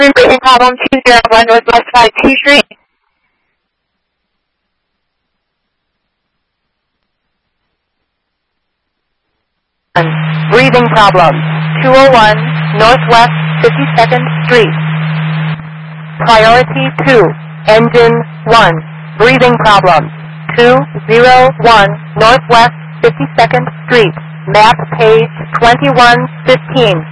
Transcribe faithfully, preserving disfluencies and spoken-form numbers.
Breathing problem two zero one Northwest five T Street. Breathing problem two oh one Northwest fifty-second Street. Priority two, engine one. Breathing problem two oh one Northwest fifty-second Street. Map page twenty-one fifteen.